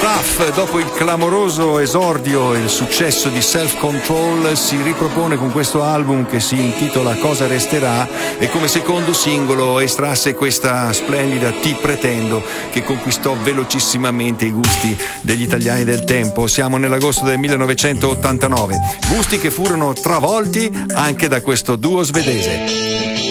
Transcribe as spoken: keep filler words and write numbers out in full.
Tough, dopo il clamoroso esordio e il successo di Self Control, si ripropone con questo album che si intitola Cosa resterà e come secondo singolo estrasse questa splendida Ti pretendo, che conquistò velocissimamente i gusti degli italiani del tempo. Siamo nell'agosto del millenovecentottantanove, gusti che furono travolti anche da questo duo svedese.